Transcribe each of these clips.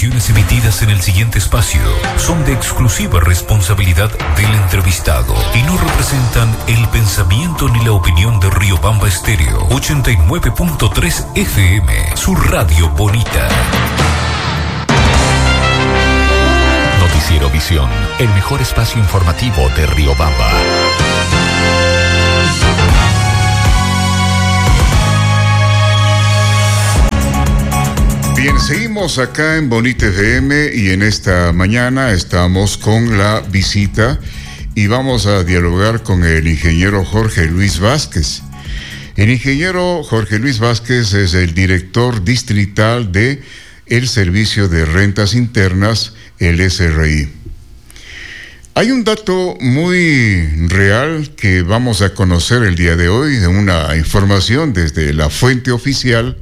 declaraciones emitidas en el siguiente espacio son de exclusiva responsabilidad del entrevistado y no representan el pensamiento ni la opinión de Riobamba Estéreo 89.3 FM, su radio bonita. Noticiero Visión, el mejor espacio informativo de Riobamba. Bien, seguimos acá en Bonita FM y en esta mañana estamos con la visita y vamos a dialogar con el ingeniero Jorge Luis Vázquez. El ingeniero Jorge Luis Vázquez es el director distrital de el Servicio de Rentas Internas, el SRI. Hay un dato muy real que vamos a conocer el día de hoy, de una información desde la fuente oficial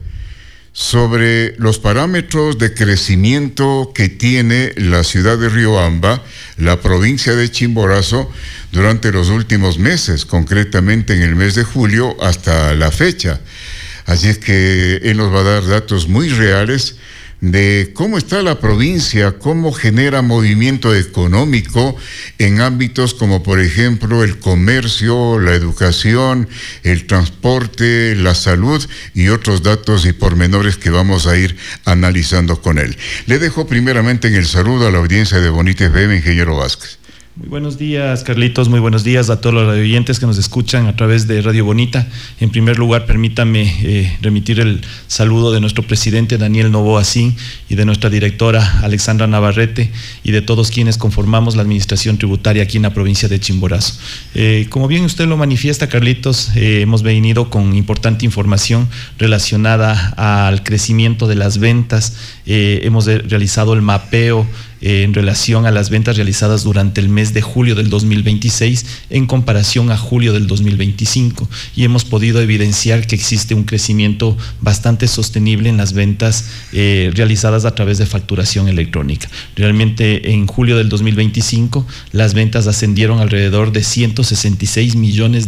sobre los parámetros de crecimiento que tiene la ciudad de Riobamba, la provincia de Chimborazo, durante los últimos meses, concretamente en el mes de julio hasta la fecha. Así es que él nos va a dar datos muy reales de cómo está la provincia, cómo genera movimiento económico en ámbitos como por ejemplo el comercio, la educación, el transporte, la salud y otros datos y pormenores que vamos a ir analizando con él. Le dejo primeramente en el saludo a la audiencia de Bonita FM, ingeniero Vázquez. Muy buenos días, Carlitos, muy buenos días a todos los radioyentes que nos escuchan a través de Radio Bonita. En primer lugar, permítame remitir el saludo de nuestro presidente Daniel Novoa Sin y de nuestra directora Alexandra Navarrete y de todos quienes conformamos la administración tributaria aquí en la provincia de Chimborazo. Como bien usted lo manifiesta, Carlitos, hemos venido con importante información relacionada al crecimiento de las ventas. Hemos realizado el mapeo en relación a las ventas realizadas durante el mes de julio del 2026 en comparación a julio del 2025 y hemos podido evidenciar que existe un crecimiento bastante sostenible en las ventas realizadas a través de facturación electrónica. Realmente en julio del 2025 las ventas ascendieron alrededor de $166 millones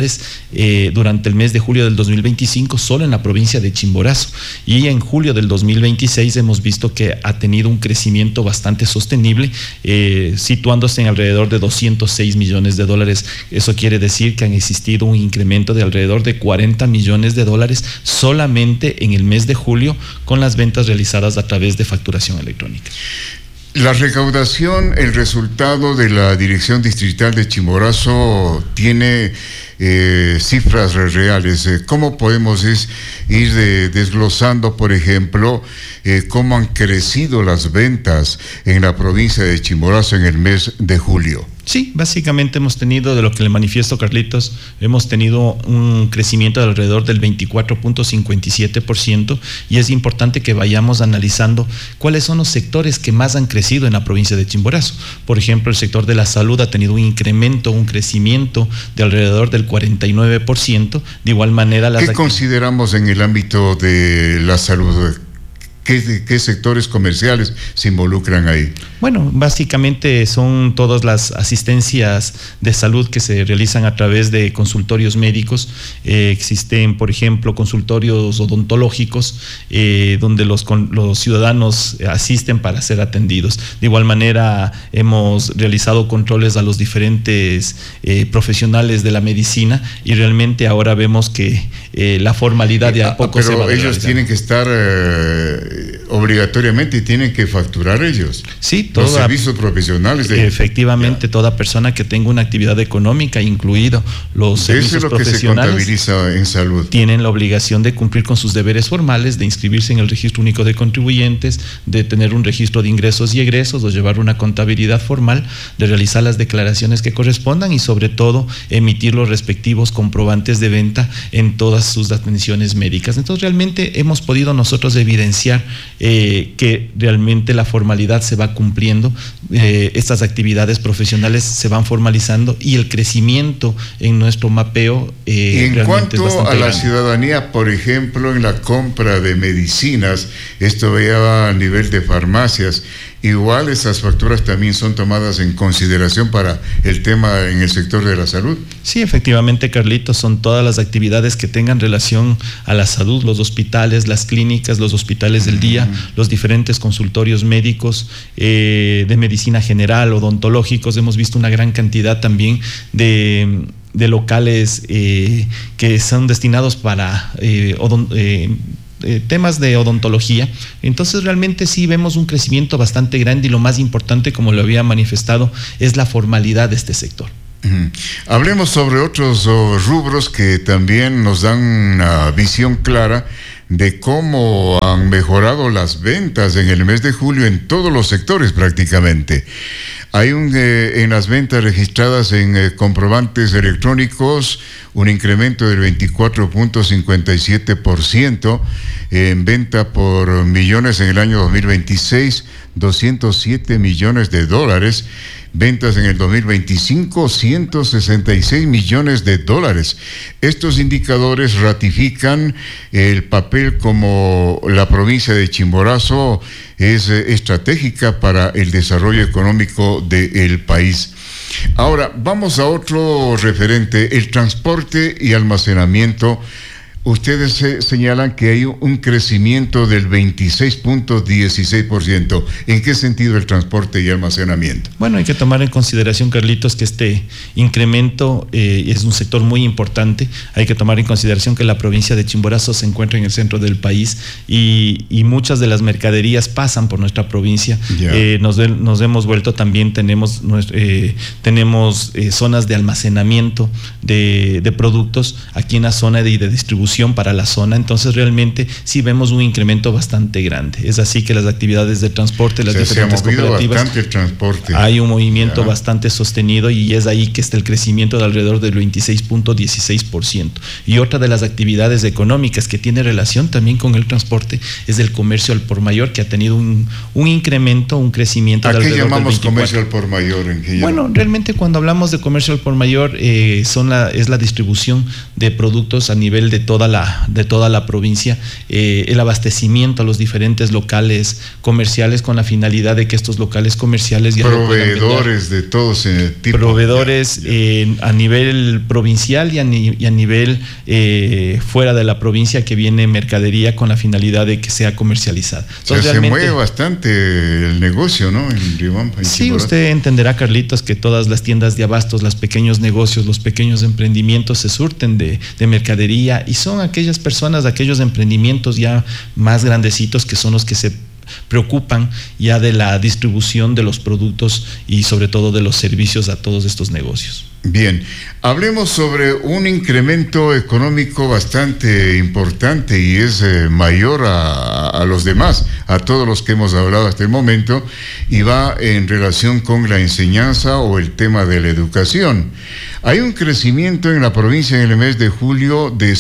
durante el mes de julio del 2025 solo en la provincia de Chimborazo, y en julio del 2026 hemos visto que ha tenido un crecimiento bastante sostenible, situándose en alrededor de $206 millones. Eso quiere decir que han existido un incremento de alrededor de $40 millones solamente en el mes de julio con las ventas realizadas a través de facturación electrónica. La recaudación, el resultado de la Dirección Distrital de Chimborazo tiene cifras reales. ¿Cómo podemos ir desglosando, por ejemplo, cómo han crecido las ventas en la provincia de Chimborazo en el mes de julio? Sí, básicamente hemos tenido, de lo que le manifiesto, Carlitos, hemos tenido un crecimiento de alrededor del 24.57%, y es importante que vayamos analizando cuáles son los sectores que más han crecido en la provincia de Chimborazo. Por ejemplo, el sector de la salud ha tenido un incremento, un crecimiento de alrededor del 49%. De igual manera, ¿qué consideramos en el ámbito de la salud? ¿Qué sectores comerciales se involucran ahí? Bueno, básicamente son todas las asistencias de salud que se realizan a través de consultorios médicos. Existen, por ejemplo, consultorios odontológicos donde los ciudadanos asisten para ser atendidos. De igual manera, hemos realizado controles a los diferentes profesionales de la medicina, y realmente ahora vemos que la formalidad de a poco se va. Pero ellos tienen que estar obligatoriamente, tienen que facturar ellos. Sí, los servicios profesionales. Efectivamente, toda persona que tenga una actividad económica, incluido los servicios profesionales, que se contabiliza en salud, tienen la obligación de cumplir con sus deberes formales, de inscribirse en el registro único de contribuyentes, de tener un registro de ingresos y egresos, de llevar una contabilidad formal, de realizar las declaraciones que correspondan y sobre todo emitir los respectivos comprobantes de venta en todas sus atenciones médicas. Entonces realmente hemos podido nosotros evidenciar que realmente la formalidad se va cumpliendo, estas actividades profesionales se van formalizando y el crecimiento en nuestro mapeo en cuanto es a la grande. Ciudadanía, por ejemplo, en la compra de medicinas, esto veía a nivel de farmacias, igual esas facturas también son tomadas en consideración para el tema en el sector de la salud. Sí, efectivamente, Carlitos, son todas las actividades que tengan relación a la salud, los hospitales, las clínicas, los hospitales del día, los diferentes consultorios médicos de medicina general, odontológicos. Hemos visto una gran cantidad también de locales que son destinados para temas de odontología. Entonces realmente sí vemos un crecimiento bastante grande, y lo más importante, como lo había manifestado, es la formalidad de este sector. Hablemos sobre otros rubros que también nos dan una visión clara de cómo han mejorado las ventas en el mes de julio en todos los sectores prácticamente. Hay en las ventas registradas en comprobantes electrónicos un incremento del 24.57%, en venta por millones en el año 2026, 207 millones de dólares. Ventas en el 2025, 166 millones de dólares. Estos indicadores ratifican el papel como la provincia de Chimborazo es estratégica para el desarrollo económico del país. Ahora, vamos a otro referente, el transporte y almacenamiento. Ustedes señalan que hay un crecimiento del 26.16%. ¿En qué sentido el transporte y almacenamiento? Bueno, hay que tomar en consideración, Carlitos, que este incremento es un sector muy importante. Hay que tomar en consideración que la provincia de Chimborazo se encuentra en el centro del país y muchas de las mercaderías pasan por nuestra provincia. Nos hemos vuelto también, tenemos zonas de almacenamiento de productos aquí en la zona de distribución para la zona. Entonces realmente sí vemos un incremento bastante grande. Es así que las actividades de transporte, las diferentes cooperativas, bastante el transporte. Hay un movimiento bastante sostenido, y es ahí que está el crecimiento de alrededor del 26.16%. Y otra de las actividades económicas que tiene relación también con el transporte es el comercio al por mayor, que ha tenido un incremento, un crecimiento de alrededor del 24%. ¿A qué llamamos comercio al por mayor? Bueno, realmente cuando hablamos de comercio al por mayor es la distribución de productos a nivel de toda la provincia, el abastecimiento a los diferentes locales comerciales con la finalidad de que estos locales comerciales ya proveedores de todos tipos, proveedores a nivel provincial y a nivel fuera de la provincia, que viene mercadería con la finalidad de que sea comercializada. Entonces, se mueve bastante el negocio, ¿no? En Riobamba. Sí, usted entenderá, Carlitos, que todas las tiendas de abastos, los pequeños negocios, los pequeños emprendimientos se surten de mercadería, y son aquellas personas, aquellos emprendimientos ya más grandecitos que son los que se preocupan ya de la distribución de los productos y sobre todo de los servicios a todos estos negocios. Bien, hablemos sobre un incremento económico bastante importante, y es mayor a los demás, a todos los que hemos hablado hasta el momento, y va en relación con la enseñanza o el tema de la educación. Hay un crecimiento en la provincia en el mes de julio de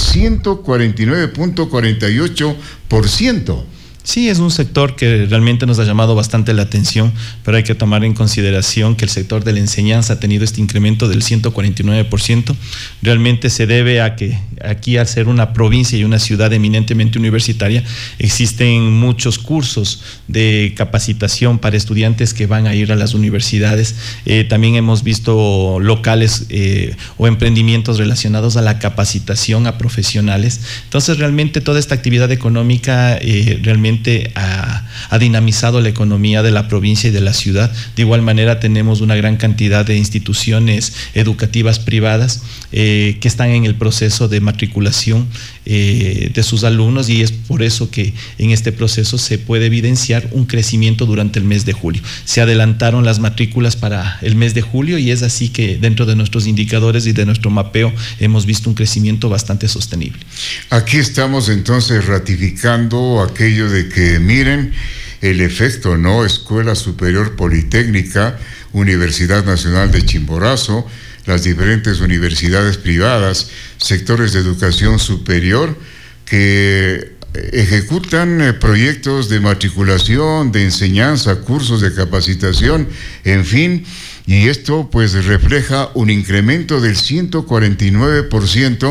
149.48%. Sí, es un sector que realmente nos ha llamado bastante la atención, pero hay que tomar en consideración que el sector de la enseñanza ha tenido este incremento del 149%. Realmente se debe a que aquí, al ser una provincia y una ciudad eminentemente universitaria, existen muchos cursos de capacitación para estudiantes que van a ir a las universidades. También hemos visto locales o emprendimientos relacionados a la capacitación a profesionales. Entonces, realmente toda esta actividad económica realmente ha dinamizado la economía de la provincia y de la ciudad. De igual manera, tenemos una gran cantidad de instituciones educativas privadas que están en el proceso de matriculación de sus alumnos, y es por eso que en este proceso se puede evidenciar un crecimiento durante el mes de julio. Se adelantaron las matrículas para el mes de julio, y es así que dentro de nuestros indicadores y de nuestro mapeo hemos visto un crecimiento bastante sostenible. Aquí estamos entonces ratificando aquello de que miren el efecto, ¿no? Escuela Superior Politécnica, Universidad Nacional de Chimborazo, las diferentes universidades privadas, sectores de educación superior que ejecutan proyectos de matriculación, de enseñanza, cursos de capacitación, en fin, y esto pues refleja un incremento del 149%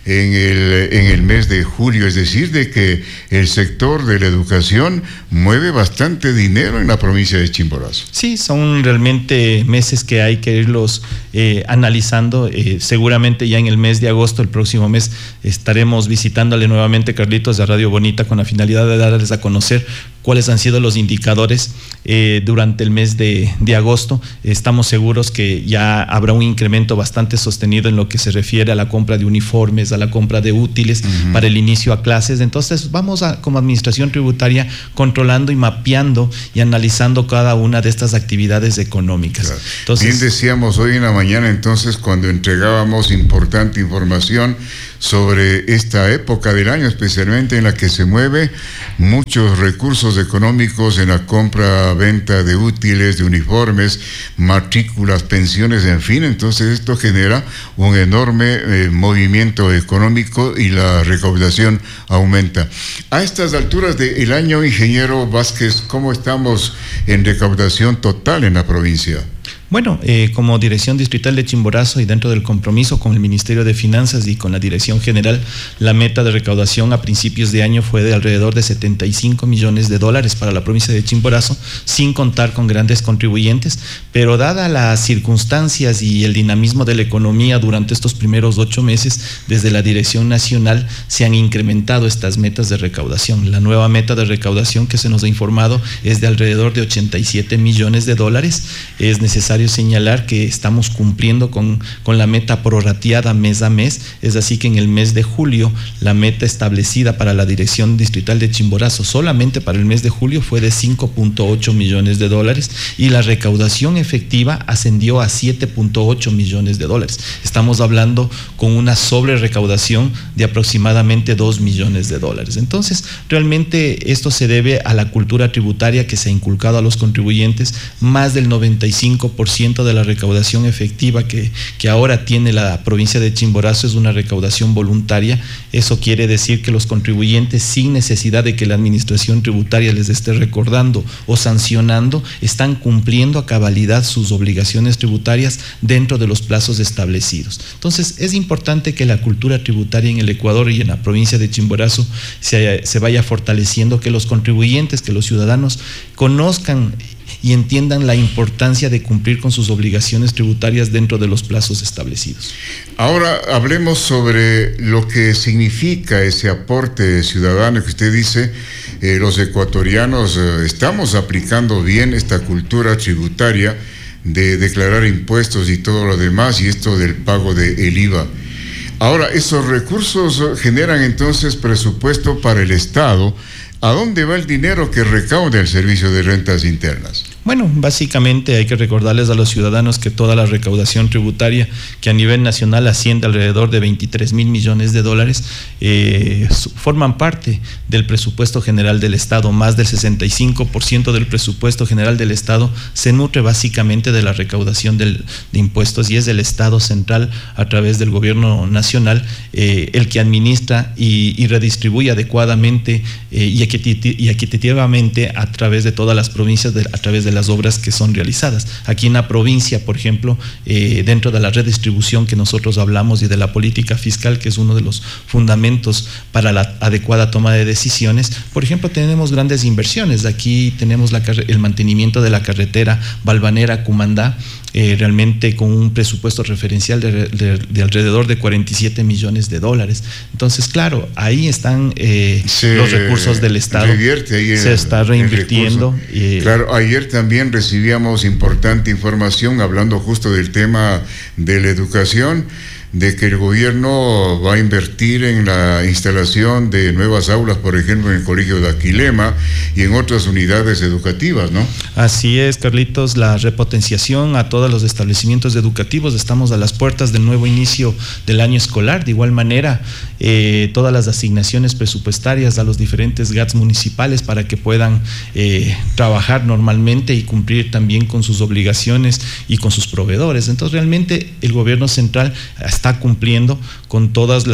en el mes de julio, es decir, de que el sector de la educación mueve bastante dinero en la provincia de Chimborazo. Sí, son realmente meses que hay que irlos analizando. Seguramente ya en el mes de agosto, el próximo mes, estaremos visitándole nuevamente, Carlitos, de Radio Bonita, con la finalidad de darles a conocer cuáles han sido los indicadores durante el mes de agosto. Estamos seguros que ya habrá un incremento bastante sostenido en lo que se refiere a la compra de uniformes, a la compra de útiles para el inicio a clases. Entonces vamos como administración tributaria controlando y mapeando y analizando cada una de estas actividades económicas. Claro. Entonces, bien decíamos hoy en la mañana, entonces, cuando entregábamos importante información sobre esta época del año, especialmente en la que se mueve muchos recursos económicos en la compra-venta de útiles, de uniformes, matrículas, pensiones, en fin. Entonces esto genera un enorme movimiento económico y la recaudación aumenta. A estas alturas del año, ingeniero Vázquez, ¿cómo estamos en recaudación total en la provincia? Bueno, como Dirección Distrital de Chimborazo y dentro del compromiso con el Ministerio de Finanzas y con la Dirección General, la meta de recaudación a principios de año fue de alrededor de 75 millones de dólares para la provincia de Chimborazo, sin contar con grandes contribuyentes, pero dada las circunstancias y el dinamismo de la economía durante estos primeros 8 meses, desde la Dirección Nacional se han incrementado estas metas de recaudación. La nueva meta de recaudación que se nos ha informado es de alrededor de 87 millones de dólares. Es necesario señalar que estamos cumpliendo con la meta prorrateada mes a mes, es así que en el mes de julio la meta establecida para la Dirección Distrital de Chimborazo solamente para el mes de julio fue de 5.8 millones de dólares y la recaudación efectiva ascendió a 7.8 millones de dólares. Estamos hablando con una sobre recaudación de aproximadamente 2 millones de dólares. Entonces, realmente esto se debe a la cultura tributaria que se ha inculcado a los contribuyentes. Más del 95% de la recaudación efectiva que ahora tiene la provincia de Chimborazo es una recaudación voluntaria. Eso quiere decir que los contribuyentes, sin necesidad de que la administración tributaria les esté recordando o sancionando, están cumpliendo a cabalidad sus obligaciones tributarias dentro de los plazos establecidos. Entonces es importante que la cultura tributaria en el Ecuador y en la provincia de Chimborazo se vaya fortaleciendo, que los contribuyentes, que los ciudadanos conozcan y entiendan la importancia de cumplir con sus obligaciones tributarias dentro de los plazos establecidos. Ahora hablemos sobre lo que significa ese aporte ciudadano que usted dice. Los ecuatorianos estamos aplicando bien esta cultura tributaria de declarar impuestos y todo lo demás, y esto del pago del IVA. Ahora, esos recursos generan entonces presupuesto para el Estado. ¿A dónde va el dinero que recauda el Servicio de Rentas Internas? Bueno, básicamente hay que recordarles a los ciudadanos que toda la recaudación tributaria, que a nivel nacional asciende alrededor de 23 mil millones de dólares, forman parte del presupuesto general del Estado. Más del 65% del presupuesto general del Estado se nutre básicamente de la recaudación de impuestos, y es el Estado central, a través del gobierno nacional, el que administra y redistribuye adecuadamente y equitativamente a través de todas las provincias, a través de las obras que son realizadas. Aquí en la provincia, por ejemplo, dentro de la redistribución que nosotros hablamos y de la política fiscal, que es uno de los fundamentos para la adecuada toma de decisiones, por ejemplo, tenemos grandes inversiones. Aquí tenemos el mantenimiento de la carretera Valvanera-Cumandá, realmente con un presupuesto referencial de alrededor de 47 millones de dólares. Entonces, claro, ahí están los recursos del Estado. Se está reinvirtiendo. Claro, ayer también recibíamos importante información hablando justo del tema de la educación, de que el gobierno va a invertir en la instalación de nuevas aulas, por ejemplo, en el Colegio de Aquilema y en otras unidades educativas, ¿no? Así es, Carlitos, la repotenciación a todos los establecimientos educativos. Estamos a las puertas del nuevo inicio del año escolar. De igual manera, todas las asignaciones presupuestarias a los diferentes GATS municipales para que puedan trabajar normalmente y cumplir también con sus obligaciones y con sus proveedores. Entonces, realmente el gobierno central está cumpliendo con todas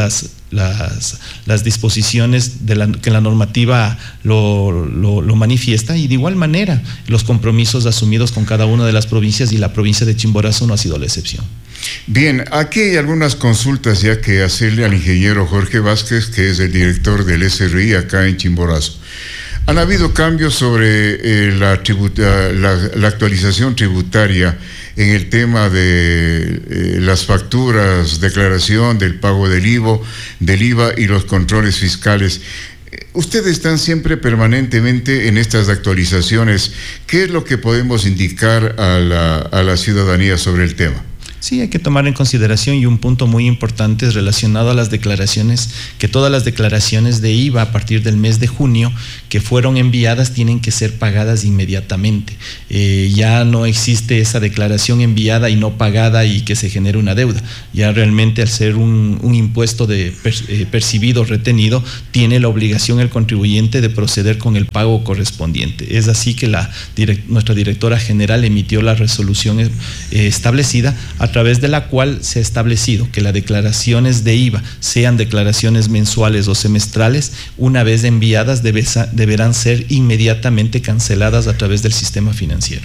las disposiciones que la normativa lo manifiesta, y de igual manera los compromisos asumidos con cada una de las provincias, y la provincia de Chimborazo no ha sido la excepción. Bien, aquí hay algunas consultas ya que hacerle al ingeniero Jorge Vázquez, que es el director del SRI acá en Chimborazo. Han habido cambios sobre la actualización tributaria en el tema de las facturas, declaración del pago del IVA y los controles fiscales. Ustedes están siempre permanentemente en estas actualizaciones. ¿Qué es lo que podemos indicar a la ciudadanía sobre el tema? Sí, hay que tomar en consideración, y un punto muy importante es relacionado a las declaraciones, que todas las declaraciones de IVA a partir del mes de junio que fueron enviadas tienen que ser pagadas inmediatamente. Ya no existe esa declaración enviada y no pagada y que se genere una deuda. Ya realmente, al ser un impuesto percibido, retenido, tiene la obligación el contribuyente de proceder con el pago correspondiente. Es así que nuestra directora general emitió la resolución establecida, a través de la cual se ha establecido que las declaraciones de IVA, sean declaraciones mensuales o semestrales, una vez enviadas deberán ser inmediatamente canceladas a través del sistema financiero.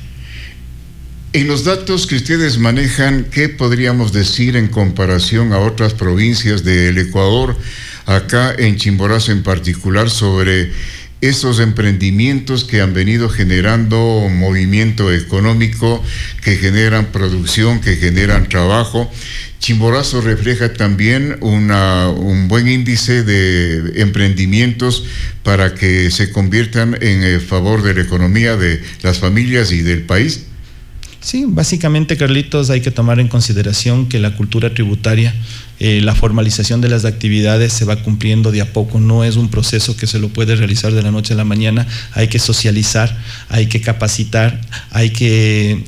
En los datos que ustedes manejan, ¿qué podríamos decir en comparación a otras provincias del Ecuador, acá en Chimborazo en particular, sobre esos emprendimientos que han venido generando movimiento económico, que generan producción, que generan trabajo? Chimborazo refleja también un buen índice de emprendimientos para que se conviertan en favor de la economía de las familias y del país. Sí, básicamente, Carlitos, hay que tomar en consideración que la cultura tributaria, la formalización de las actividades se va cumpliendo de a poco, no es un proceso que se lo puede realizar de la noche a la mañana. Hay que socializar, hay que capacitar, hay que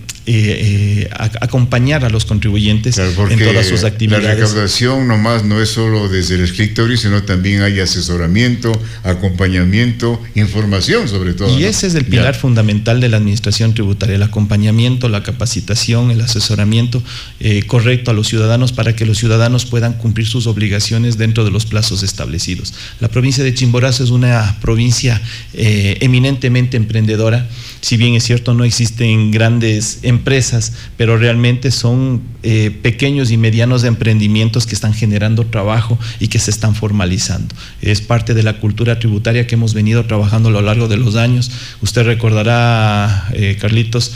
acompañar a los contribuyentes, claro, en todas sus actividades. La recaudación nomás no es solo desde el escritorio, sino también hay asesoramiento, acompañamiento, información sobre todo. Y ese es el pilar fundamental de la administración tributaria: el acompañamiento, la capacitación, el asesoramiento correcto a los ciudadanos, para que los ciudadanos puedan cumplir sus obligaciones dentro de los plazos establecidos. La provincia de Chimborazo es una provincia eminentemente emprendedora. Si bien es cierto, no existen grandes empresas, pero realmente son pequeños y medianos emprendimientos que están generando trabajo y que se están formalizando. Es parte de la cultura tributaria que hemos venido trabajando a lo largo de los años. Usted recordará, Carlitos,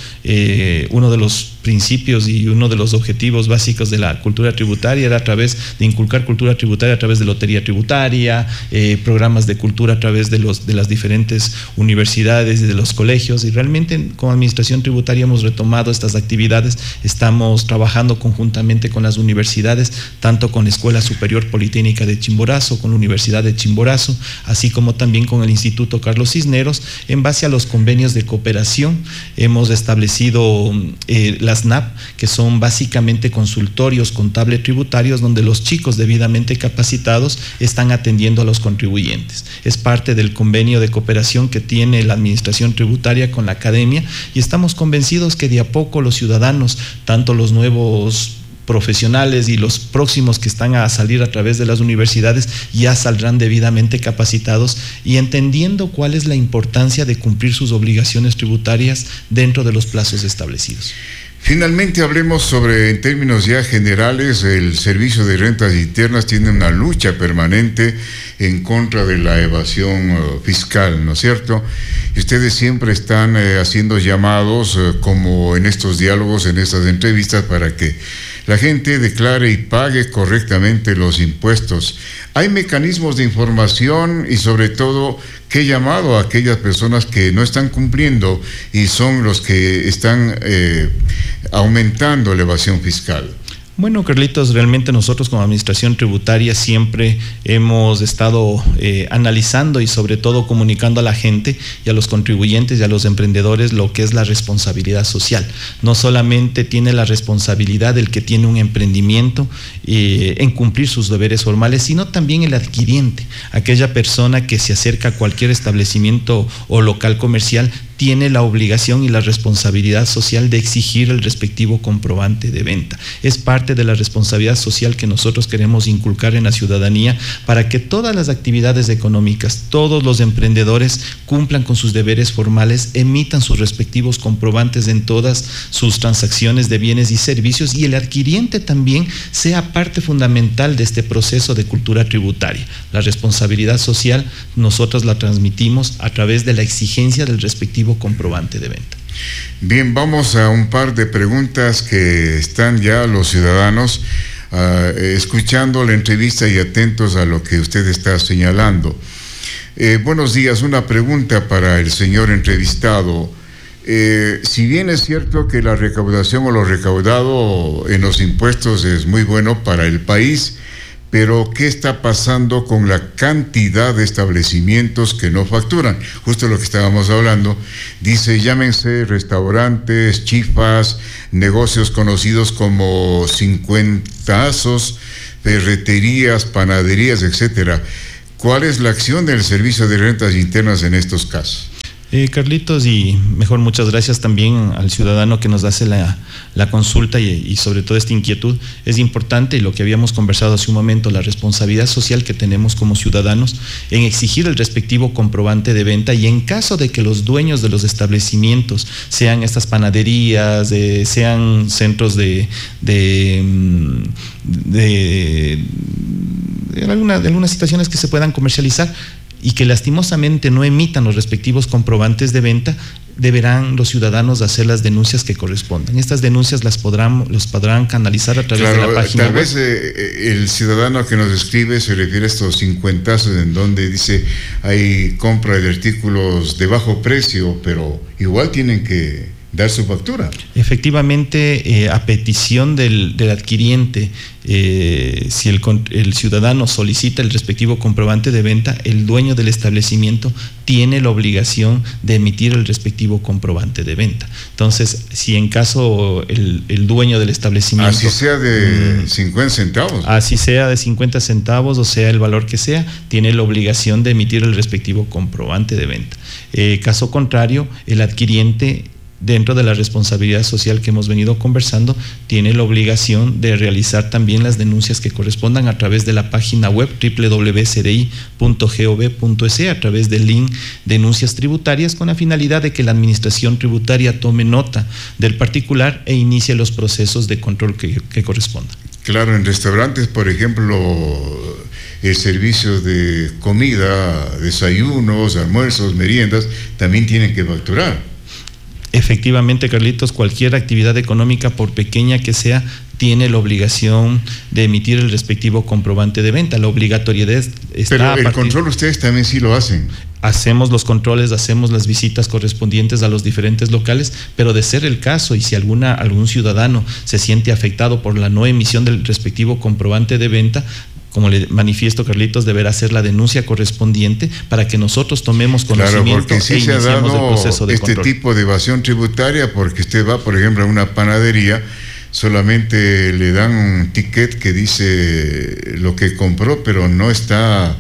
uno de los principios y uno de los objetivos básicos de la cultura tributaria era a través de inculcar cultura tributaria a través de lotería tributaria, programas de cultura a través de las diferentes universidades y de los colegios. Y realmente, como administración tributaria, hemos retomado estas actividades. Estamos trabajando conjuntamente con las universidades, tanto con la Escuela Superior Politécnica de Chimborazo, con la Universidad de Chimborazo, así como también con el Instituto Carlos Cisneros. En base a los convenios de cooperación, hemos establecido las NAP, que son básicamente consultorios contables tributarios, donde los chicos debidamente capacitados están atendiendo a los contribuyentes. Es parte del convenio de cooperación que tiene la administración tributaria con la academia, y estamos convencidos que de a poco los ciudadanos, tanto los nuevos profesionales y los próximos que están a salir a través de las universidades, ya saldrán debidamente capacitados y entendiendo cuál es la importancia de cumplir sus obligaciones tributarias dentro de los plazos establecidos. Finalmente, hablemos sobre, en términos ya generales, el Servicio de Rentas Internas tiene una lucha permanente en contra de la evasión fiscal, ¿no es cierto? Y ustedes siempre están haciendo llamados, como en estos diálogos, en estas entrevistas, para que la gente declare y pague correctamente los impuestos. ¿Hay mecanismos de información y, sobre todo, qué llamado a aquellas personas que no están cumpliendo y son los que están aumentando la evasión fiscal? Bueno, Carlitos, realmente nosotros como administración tributaria siempre hemos estado analizando y sobre todo comunicando a la gente y a los contribuyentes y a los emprendedores lo que es la responsabilidad social. No solamente tiene la responsabilidad el que tiene un emprendimiento en cumplir sus deberes formales, sino también el adquiriente, aquella persona que se acerca a cualquier establecimiento o local comercial, tiene la obligación y la responsabilidad social de exigir el respectivo comprobante de venta. Es parte de la responsabilidad social que nosotros queremos inculcar en la ciudadanía para que todas las actividades económicas, todos los emprendedores cumplan con sus deberes formales, emitan sus respectivos comprobantes en todas sus transacciones de bienes y servicios, y el adquiriente también sea parte fundamental de este proceso de cultura tributaria. La responsabilidad social nosotros la transmitimos a través de la exigencia del respectivo comprobante de venta. Bien, vamos a un par de preguntas que están ya los ciudadanos escuchando la entrevista y atentos a lo que usted está señalando. Buenos días, una pregunta para el señor entrevistado. Si bien es cierto que la recaudación o lo recaudado en los impuestos es muy bueno para el país, pero ¿qué está pasando con la cantidad de establecimientos que no facturan? Justo lo que estábamos hablando. Dice, llámense restaurantes, chifas, negocios conocidos como cincuentazos, ferreterías, panaderías, etcétera. ¿Cuál es la acción del Servicio de Rentas Internas en estos casos? Carlitos, y mejor muchas gracias también al ciudadano que nos hace la consulta y sobre todo esta inquietud. Es importante, y lo que habíamos conversado hace un momento, la responsabilidad social que tenemos como ciudadanos en exigir el respectivo comprobante de venta, y en caso de que los dueños de los establecimientos sean estas panaderías, sean centros de algunas situaciones que se puedan comercializar y que lastimosamente no emitan los respectivos comprobantes de venta, deberán los ciudadanos hacer las denuncias que correspondan. Estas denuncias los podrán canalizar a través de la página tal web. Vez el ciudadano que nos escribe se refiere a estos cincuentazos en donde dice hay compra de artículos de bajo precio, pero igual tienen que dar su factura. Efectivamente, a petición del adquiriente, si el ciudadano solicita el respectivo comprobante de venta, el dueño del establecimiento tiene la obligación de emitir el respectivo comprobante de venta. Entonces, si en caso el dueño del establecimiento... Así sea de 50 centavos. Así sea de 50 centavos, o sea el valor que sea, tiene la obligación de emitir el respectivo comprobante de venta. Caso contrario, el adquiriente, dentro de la responsabilidad social que hemos venido conversando, tiene la obligación de realizar también las denuncias que correspondan a través de la página web www.cdi.gov.es, a través del link denuncias tributarias, con la finalidad de que la administración tributaria tome nota del particular e inicie los procesos de control que correspondan. Claro, en restaurantes, por ejemplo, el servicio de comida, desayunos, almuerzos, meriendas, también tienen que facturar. Efectivamente, Carlitos, cualquier actividad económica, por pequeña que sea, tiene la obligación de emitir el respectivo comprobante de venta. La obligatoriedad está... Pero el control ustedes también sí lo hacen. Hacemos los controles, hacemos las visitas correspondientes a los diferentes locales, pero de ser el caso, y si algún ciudadano se siente afectado por la no emisión del respectivo comprobante de venta, como le manifiesto, Carlitos, deberá hacer la denuncia correspondiente para que nosotros tomemos conocimiento. Claro, porque sí se ha dado el proceso de control. Tipo de evasión tributaria, porque usted va, por ejemplo, a una panadería, solamente le dan un ticket que dice lo que compró, pero no está,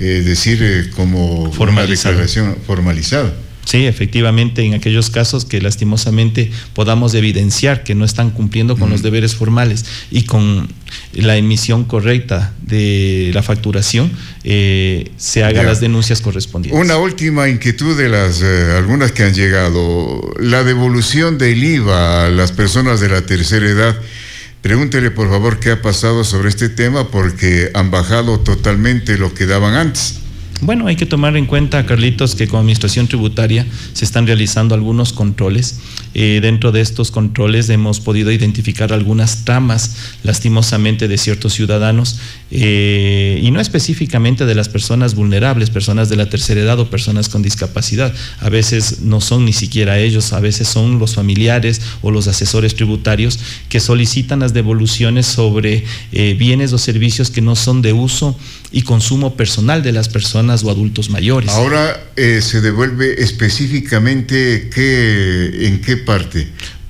como una declaración formalizada. Sí, efectivamente, en aquellos casos que lastimosamente podamos evidenciar que no están cumpliendo con los deberes formales y con la emisión correcta de la facturación, se hagan las denuncias correspondientes. Una última inquietud de las algunas que han llegado: la devolución del IVA a las personas de la tercera edad. Pregúntele por favor qué ha pasado sobre este tema, porque han bajado totalmente lo que daban antes. Bueno, hay que tomar en cuenta, Carlitos, que como administración tributaria se están realizando algunos controles. Dentro de estos controles hemos podido identificar algunas tramas, lastimosamente, de ciertos ciudadanos, y no específicamente de las personas vulnerables, personas de la tercera edad o personas con discapacidad. A veces no son ni siquiera ellos, a veces son los familiares o los asesores tributarios que solicitan las devoluciones sobre bienes o servicios que no son de uso y consumo personal de las personas o adultos mayores. Ahora se devuelve específicamente ¿en qué parte?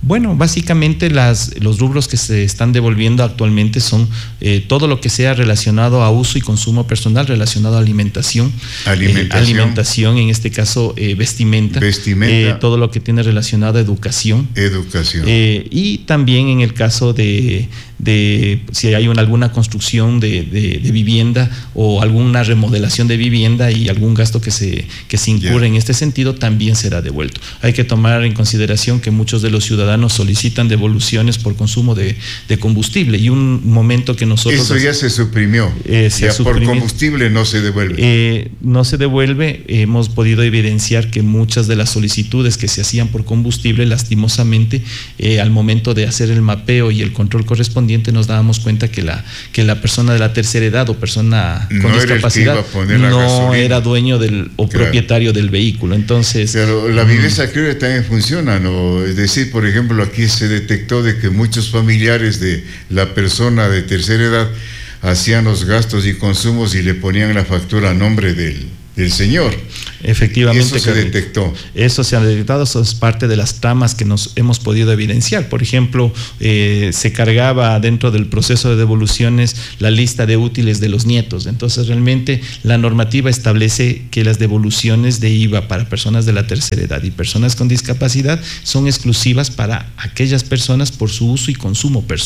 Bueno, básicamente los rubros que se están devolviendo actualmente son todo lo que sea relacionado a uso y consumo personal, relacionado a alimentación, en este caso vestimenta, todo lo que tiene relacionado a educación, y también en el caso de si hay alguna construcción de vivienda o alguna remodelación de vivienda y algún gasto que se incurre en este sentido, también será devuelto. Hay que tomar en consideración que muchos de los ciudadanos solicitan devoluciones por consumo de combustible, y un momento que nosotros... Eso ya se suprimió, por combustible no se devuelve. No se devuelve. Hemos podido evidenciar que muchas de las solicitudes que se hacían por combustible, lastimosamente, al momento de hacer el mapeo y el control correspondiente, nos dábamos cuenta que la persona de la tercera edad o persona con discapacidad no era dueño propietario del vehículo. Entonces, pero la viveza criolla también funciona, ¿no? Es decir, por ejemplo, aquí se detectó de que muchos familiares de la persona de tercera edad hacían los gastos y consumos y le ponían la factura a nombre del señor. Efectivamente. Eso se detectó. Eso se ha detectado, eso es parte de las tramas que nos hemos podido evidenciar. Por ejemplo, se cargaba dentro del proceso de devoluciones la lista de útiles de los nietos. Entonces, realmente la normativa establece que las devoluciones de IVA para personas de la tercera edad y personas con discapacidad son exclusivas para aquellas personas por su uso y consumo personal.